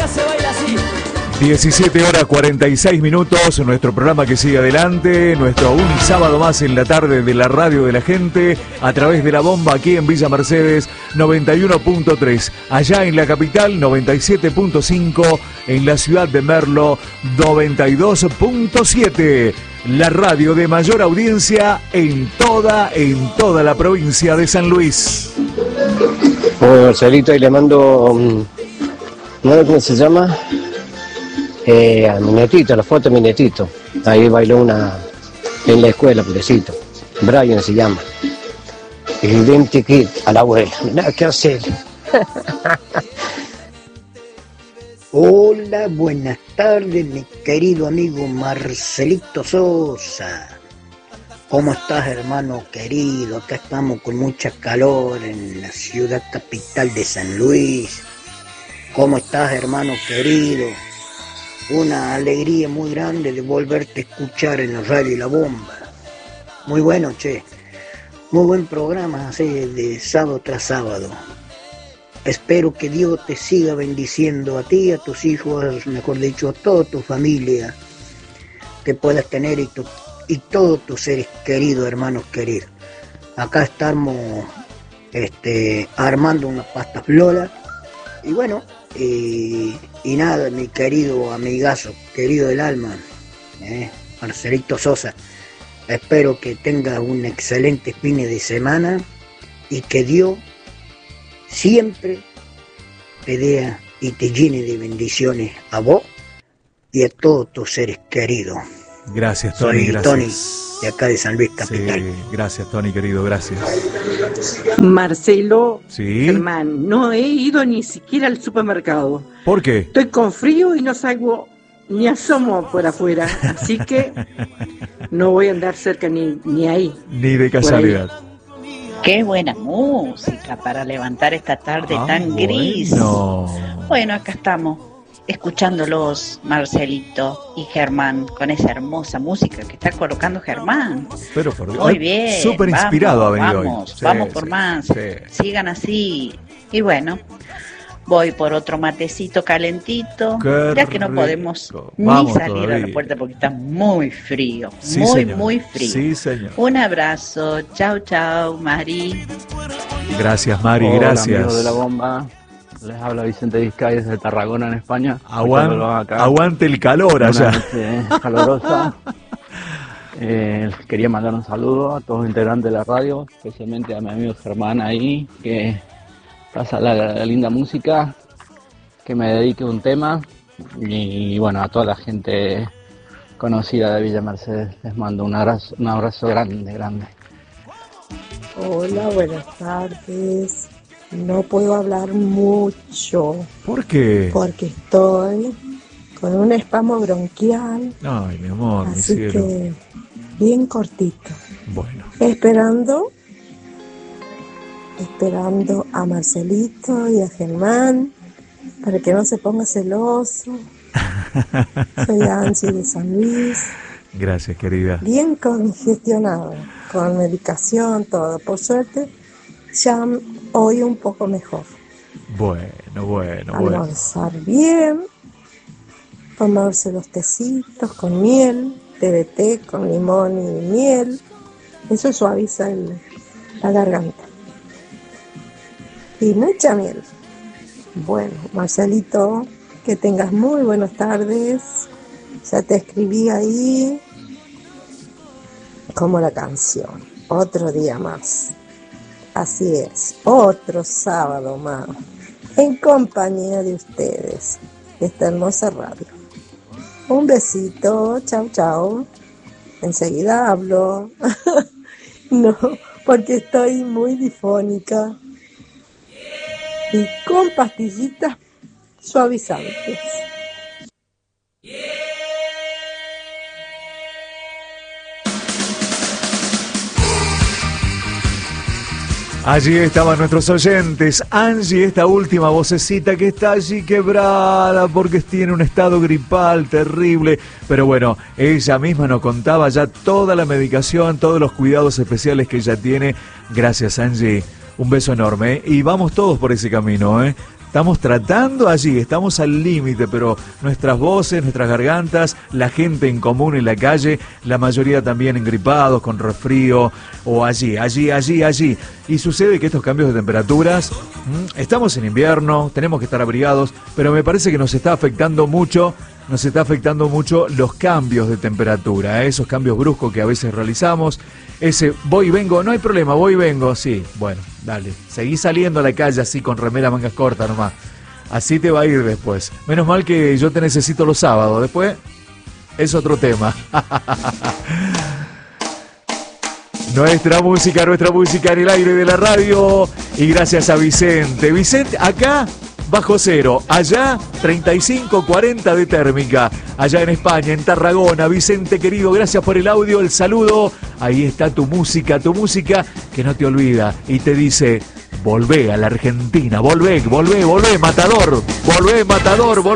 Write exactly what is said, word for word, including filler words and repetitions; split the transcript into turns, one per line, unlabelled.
cumbia se baila así.
diecisiete horas cuarenta y seis minutos, nuestro programa que sigue adelante, nuestro un sábado más en la tarde de la radio de la gente, a través de la bomba aquí en Villa Mercedes noventa y uno punto tres, allá en la capital noventa y siete punto cinco, en la ciudad de Merlo noventa y dos punto siete, la radio de mayor audiencia en toda, en toda la provincia de San Luis.
Bueno, Marcelito, y le mando, um, ¿no sé cómo se llama? Eh, a mi netito, la foto de mi netito. Ahí bailó una en la escuela, pobrecito. Brian se llama. Idéntico a la abuela. Nada que hacer.
Hola, buenas tardes, mi querido amigo Marcelito Sosa. ¿Cómo estás, hermano querido? Acá estamos con mucha calor en la ciudad capital de San Luis. ¿Cómo estás, hermano querido? Una alegría muy grande de volverte a escuchar en la radio La Bomba. Muy bueno, che. Muy buen programa, así de sábado tras sábado. Espero que Dios te siga bendiciendo a ti, a tus hijos, mejor dicho, a toda tu familia que puedas tener y, tu, y todos tus seres queridos, hermanos queridos. Acá estamos este, armando unas pastas Lola. Y bueno, eh, y nada, mi querido amigazo, querido del alma, eh, Marcelito Sosa, espero que tengas un excelente fin de semana y que Dios siempre te dé y te llene de bendiciones a vos y a todos tus seres queridos.
Gracias, Tony.
Soy
gracias.
Tony, de acá de San Luis Capital.
Sí, gracias, Tony, querido, gracias.
Marcelo,
Sí.
Germán, no he ido ni siquiera al supermercado.
¿Por qué?
Estoy con frío y no salgo ni asomo por afuera, así que no voy a andar cerca ni, ni ahí.
Ni de casualidad.
Qué buena música para levantar esta tarde
Ah,
tan gris.
bueno.
Bueno, acá estamos, escuchándolos, Marcelito y Germán, con esa hermosa música que está colocando Germán.
Pero por Dios.
Muy bien.
Súper inspirado ha
vamos,
venido
Vamos,
hoy. Sí,
vamos por
sí,
más.
sí.
Sigan así. Y bueno, voy por otro matecito calentito.
Qué
Ya que no
rico.
podemos
Vamos
ni salir
todavía.
a la puerta porque está muy frío.
Sí,
muy,
señor.
muy frío.
Sí, señor.
Un abrazo. Chau, chau, Mari.
Gracias, Mari,
Hola,
gracias.
amigos de la bomba. Les habla Vicente Vizcay desde Tarragona, en España.
Aguan-
Escuchándolos acá.
aguante el calor
Una
allá.
noche calorosa. Eh, quería mandar un saludo a todos los integrantes de la radio, especialmente a mi amigo Germán ahí, que pasa la, la linda música, que me dedique un tema, y bueno, a toda la gente conocida de Villa Mercedes les mando un abrazo, un abrazo grande, grande.
Hola, buenas tardes. No puedo hablar mucho
¿Por qué?
porque estoy con un espasmo bronquial,
Ay, mi amor, mi
así
cielo.
que bien cortito.
Bueno.
Esperando, esperando a Marcelito y a Germán para que no se ponga celoso. Soy Angie de San Luis,
Gracias, querida.
bien congestionado, con medicación, todo. Por suerte, ya hoy un poco mejor.
Bueno, bueno, bueno.
Almorzar bien, tomarse los tecitos con miel, té de té con limón y miel. Eso suaviza el, la garganta. Y mucha miel. Bueno, Marcelito, que tengas muy buenas tardes. Ya te escribí ahí como la canción. Otro día más. Así es, otro sábado más. En compañía de ustedes. De esta hermosa radio. Un besito, chau chau. Enseguida hablo. No, porque estoy muy difónica. Y con pastillitas suavizantes.
Allí estaban nuestros oyentes. Angie, esta última vocecita que está allí quebrada porque tiene un estado gripal terrible. Pero bueno, ella misma nos contaba ya toda la medicación, todos los cuidados especiales que ella tiene. Gracias, Angie. Un beso enorme. ¿Eh? Y vamos todos por ese camino, ¿eh? Estamos tratando allí, estamos al límite, pero nuestras voces, nuestras gargantas, la gente en común en la calle, la mayoría también engripados, con resfrío, o allí, allí, allí, allí. Y sucede que estos cambios de temperaturas, ¿m? Estamos en invierno, tenemos que estar abrigados, pero me parece que nos está afectando mucho, nos está afectando mucho los cambios de temperatura, ¿eh? Esos cambios bruscos que a veces realizamos. Ese voy y vengo, no hay problema, voy y vengo, sí, bueno, dale, seguí saliendo a la calle así con remera mangas cortas nomás, así te va a ir después. Menos mal que yo te necesito los sábados, después es otro tema. Nuestra música, nuestra música en el aire de la radio, y gracias a Vicente. Vicente, acá bajo cero, allá treinta y cinco cuarenta de térmica, allá en España, en Tarragona. Vicente querido, gracias por el audio, el saludo. Ahí está tu música, tu música que no te olvida y te dice: volvé a la Argentina, volvé, volvé, volvé, matador, volvé, matador, volvé.